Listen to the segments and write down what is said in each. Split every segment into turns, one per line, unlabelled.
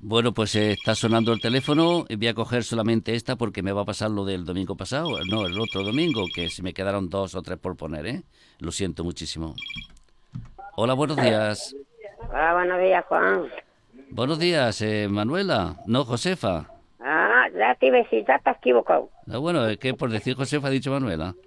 Bueno, pues está sonando el teléfono y voy a coger solamente esta porque me va a pasar lo del domingo pasado, no, el otro domingo, que se me quedaron dos o tres por poner, ¿eh? Lo siento muchísimo. Hola, buenos días.
Hola, buenos días, Juan.
Buenos días, Manuela. No, Josefa.
Ah, ya te iba a decir, ya estás equivocado.
Ah, bueno, es que por decir Josefa ha dicho Manuela.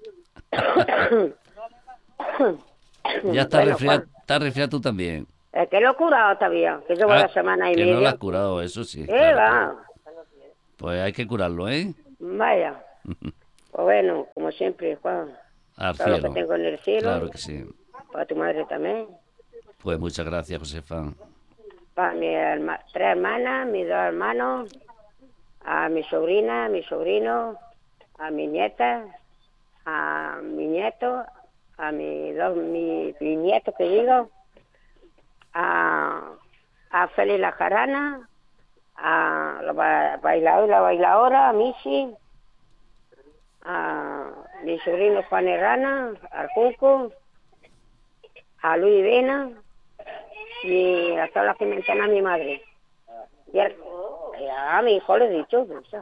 Ya
Bueno, Juan,
está resfriada tú también.
es que lo he curado todavía, que llevo
Ah,
la semana y
que no la
media.
has curado, eso sí, claro, claro.
Va?
Pues hay que curarlo, ¿eh?
Vaya. Pues bueno, como siempre, Juan,
Al
todo lo que
cielo.
tengo en el
Claro
cielo,
que sí.
para tu madre también,
Pues muchas gracias, Josefa.
para tres hermanas, mis dos hermanos, a mi sobrina, a mi sobrino, a mi nieta, a mi nieto, a mi nieto que digo, a, a Félix La Jarana, a bailador y la bailadora, a Missy, a mi sobrino Juan Herrana, al Junco, a Luis Vena y a todas las que menciona mi madre. A mi hijo le he dicho, o sea,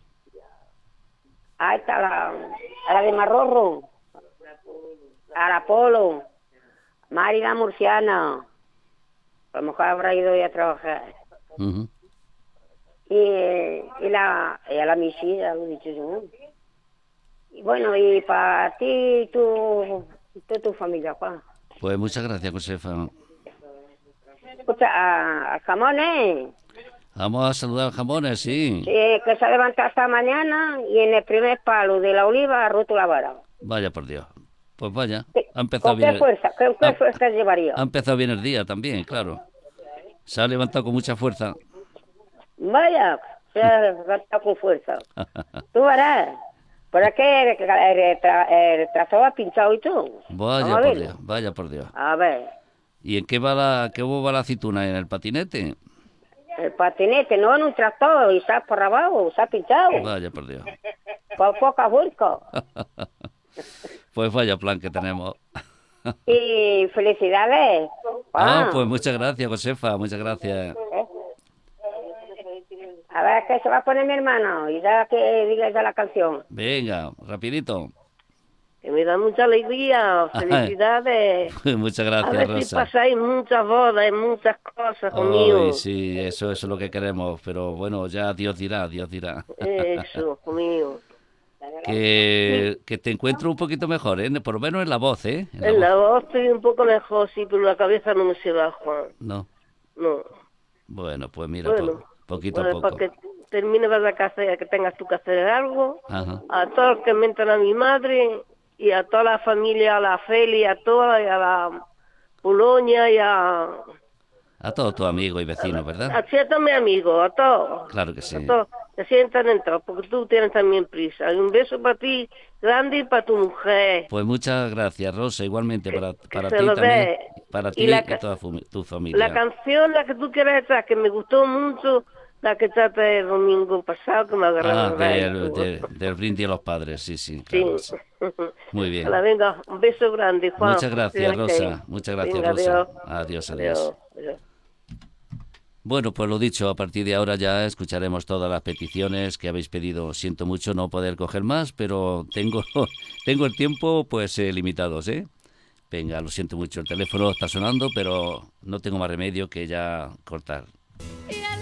ahí está a la de Marrorro, a la Polo, Mari la Murciana, a lo mejor habrá ido ya a trabajar.
Ujú.
Y a la Missy, ya lo he dicho yo. Y bueno, y para ti y tu familia, Juan.
Pues muchas gracias, Josefa.
Escucha, a Jamones,
Vamos a saludar a jamones, sí.
sí, que se ha levantado esta mañana y en el primer palo de la oliva ha roto la vara.
Vaya por Dios. Pues vaya. Ha empezado
¿Con qué
bien
fuerza? ¿Con qué
ha,
fuerza llevaría?
ha empezado bien el día también, claro. Se ha levantado con mucha fuerza.
Vaya, se ha levantado con fuerza. Tú verás. ¿Por qué el tractor ha pinchado y todo? Vamos
Vaya
a
por Dios,
verlo.
vaya por Dios.
A ver,
¿Y en cómo va la aceituna? ¿En el patinete?
el patinete, no en un tractor, y se ha por abajo, se ha pinchado.
Vaya por Dios.
Con poca fuerza.
Pues vaya plan que tenemos.
Y felicidades.
Ah, pues
Ah,
muchas gracias, Josefa, muchas gracias.
¿eh? A ver qué se va a poner mi hermano y ya que diga ya la canción.
Venga, rapidito.
Que me da mucha alegría, felicidades.
Pues muchas
A
gracias,
ver si
Rosa.
pasáis muchas bodas y muchas cosas
Ay,
conmigo.
sí, eso es lo que queremos, pero bueno, ya Dios dirá, Dios dirá.
Eso, conmigo.
Que te encuentro un poquito mejor, ¿eh? Por lo menos en la voz, ¿eh? En la
En
voz.
la voz estoy un poco mejor, sí, pero la cabeza no me se va, Juan.
No.
No.
Bueno, pues mira,
Bueno,
poquito a
pues para
poco.
que termine vas a hacer, que tengas tú que hacer algo,
Ajá.
a todos los que mentan a mi madre y a toda la familia, a la Feli, a toda, y a la Polonia y
A todos tus amigos y vecinos, ¿verdad?
a ciertos mis amigos,
Claro que
a
sí.
todos, que sientan en todo, porque tú tienes también prisa. Y un beso para ti, grande, y para tu mujer,
Pues muchas gracias, Rosa, igualmente
que
para
se
ti
lo
también,
dé.
para
Y
ti y toda tu
la
familia.
canción, la que tú quieras echar, que me gustó mucho, la que echaste el domingo pasado, que me
Ah,
agarraron ahí tú.
del brindis a los padres, sí, sí,
Sí.
claro que sí. Muy bien.
Hola, venga, un beso grande, Juan,
Muchas
porque
gracias,
tienes que ir.
Rosa. Muchas gracias,
Venga,
Rosa.
adiós.
Adiós, adiós.
Adiós. Adiós.
Bueno, pues lo dicho, a partir de ahora ya escucharemos todas las peticiones que habéis pedido. Siento mucho no poder coger más, pero tengo el tiempo pues limitados, ¿eh? Venga, lo siento mucho, el teléfono está sonando, pero no tengo más remedio que ya cortar.